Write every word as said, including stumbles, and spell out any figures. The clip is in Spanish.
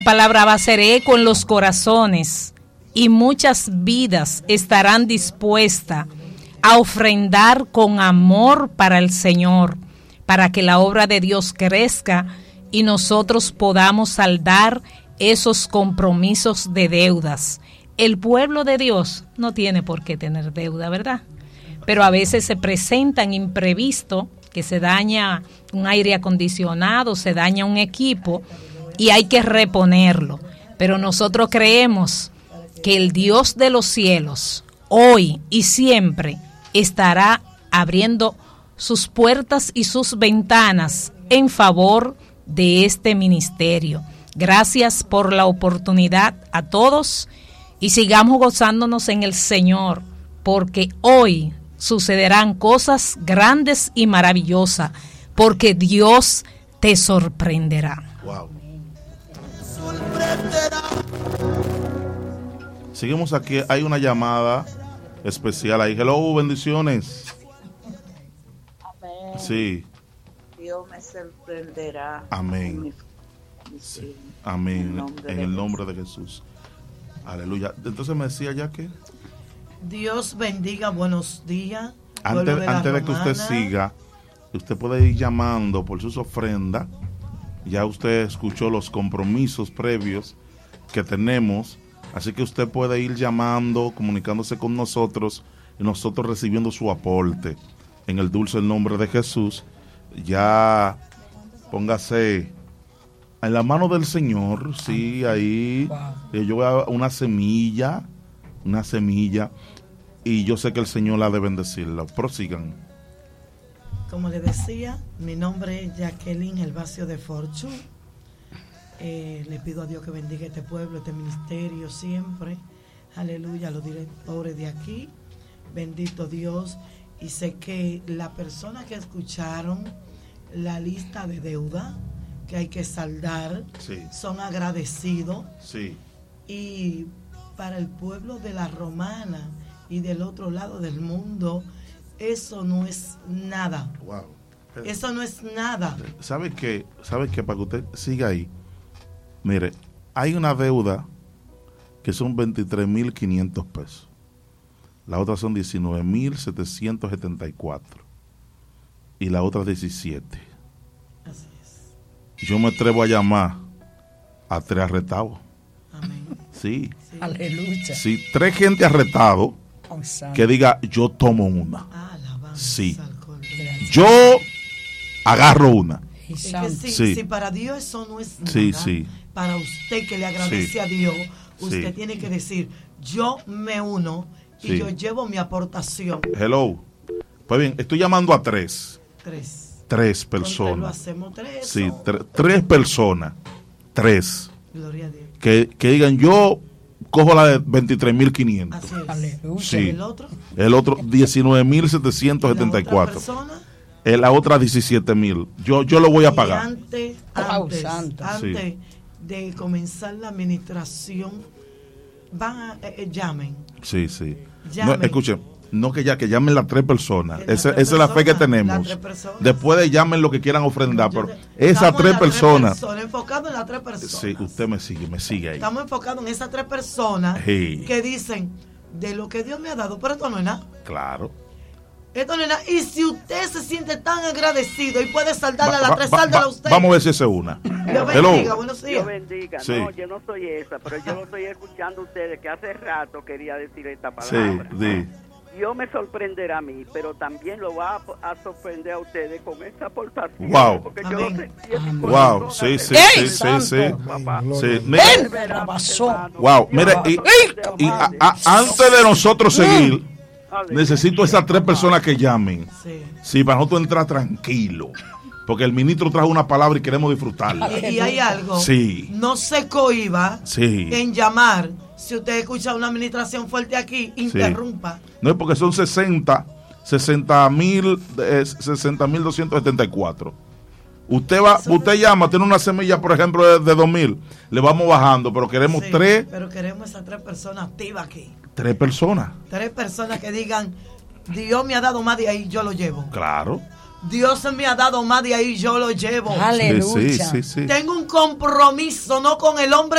palabra va a hacer eco en los corazones y muchas vidas estarán dispuestas a ofrendar con amor para el Señor, para que la obra de Dios crezca y nosotros podamos saldar esos compromisos de deudas. El pueblo de Dios no tiene por qué tener deuda, ¿verdad? Pero a veces se presentan imprevistos, que se daña un aire acondicionado, se daña un equipo y hay que reponerlo. Pero nosotros creemos que el Dios de los cielos, hoy y siempre, estará abriendo sus puertas y sus ventanas en favor de este ministerio. Gracias por la oportunidad a todos y sigamos gozándonos en el Señor, porque hoy sucederán cosas grandes y maravillosas, porque Dios te sorprenderá. Wow. Seguimos aquí, hay una llamada especial ahí. Hello, bendiciones. Amén. Sí. Dios me sorprenderá. Amén. Mi, mi Sí. Amén. En el nombre de, de Jesús. Aleluya. Entonces me decía ya que Dios bendiga, buenos días. antes, de, antes de que usted siga, usted puede ir llamando por sus ofrendas. Ya usted escuchó los compromisos previos que tenemos, así que usted puede ir llamando, comunicándose con nosotros y nosotros recibiendo su aporte en el dulce nombre de Jesús. Ya póngase en la mano del Señor, sí, ahí eh, yo veo una semilla, una semilla, y yo sé que el Señor la ha de bendecirla. Prosigan. Como le decía, mi nombre es Jacqueline Elvacio de Fortune. Eh, le pido a Dios que bendiga este pueblo, este ministerio siempre. Aleluya, a los directores de aquí. Bendito Dios. Y sé que las personas que escucharon la lista de deuda que hay que saldar, sí, son agradecidos. Sí. Y para el pueblo de la Romana y del otro lado del mundo, eso no es nada. Wow. Eso no es nada. ¿Sabe qué? ¿Sabe qué? Para que usted siga ahí. Mire, hay una deuda que son veintitrés mil quinientos pesos. La otra son diecinueve mil setecientos setenta y cuatro. Y la otra diecisiete. Así es. Yo me atrevo a llamar a tres arrestados. Amén. Sí. Sí. Aleluya. Sí, tres gente arrestados que diga, yo tomo una. Ah, alabanza Sí. al Cordero. Yo agarro una. Es que si, Sí. si para Dios eso no es nada, Sí, sí. para usted que le agradece Sí. a Dios, usted Sí. tiene que decir, yo me uno y Sí. yo llevo mi aportación. Hello. Pues bien, estoy llamando a tres. Tres. Tres Con tres lo personas. hacemos tres. Sí, o- tre- tres personas. Tres. Gloria a Dios. Que, que digan, yo cojo la de veintitrés mil quinientos. Así es. Aleluya. Sí. ¿El otro? El otro, diecinueve mil setecientos ¿La setenta y otra cuatro. persona? Eh, La otra, diecisiete mil. Yo, yo lo voy a Y pagar. antes, Wow, antes, santo. antes Sí. de comenzar la administración, van a, eh, eh, llamen. Sí, sí. No, Llamen. escuchen, no que ya, que llamen las tres personas. Que las Esa, tres esa es la fe que personas, las tenemos. tres personas. Después de llamen lo que quieran ofrendar, Yo pero te- esas estamos en tres las personas. personas, enfocados en las tres personas. Sí, usted me sigue, me sigue ahí. Estamos enfocados en esas tres personas Sí. que dicen de lo que Dios me ha dado, pero esto no es nada. Claro. Esto no es nada. Y si usted se siente tan agradecido y puede saldarle Va- a las va- tres, va- sáldala va- a usted. Vamos a ver si esa es una. Dios Hello. bendiga, buenos Dios días. bendiga. Sí. No, yo no soy esa, pero yo lo estoy escuchando a ustedes, que hace rato quería decir esta Sí, palabra. sí. Dios me sorprenderá a mí, pero también lo va a, a sorprender a ustedes con esta aportación. Wow. Porque yo no Amén. sentí ese Wow, corazón sí, hace sí, rato, sí, sí, sí. papá. Sí, mira, Verá, pasó. hermano, wow, Dios mire, va a y, sorprender y a a- ustedes. a- antes de nosotros seguir, Aleluya. necesito esas tres personas que llamen. Sí. Sí, para nosotros entrar tranquilo. Porque el ministro trajo una palabra y queremos disfrutarla. Y, y hay algo. Sí. No se cohiba Sí. en llamar. Si usted escucha una administración fuerte aquí, interrumpa. No es porque son sesenta, sesenta mil, sesenta mil doscientos setenta y cuatro. Usted va, usted llama, tiene una semilla, por ejemplo, de, de dos mil, le vamos bajando, pero queremos Sí, tres, Pero queremos esas tres personas activas aquí. tres personas. Tres personas que digan, Dios me ha dado más de ahí, yo lo llevo. Claro. Dios me ha dado más, de ahí yo lo llevo. Aleluya. Sí, sí, sí, sí. Tengo un compromiso, no con el hombre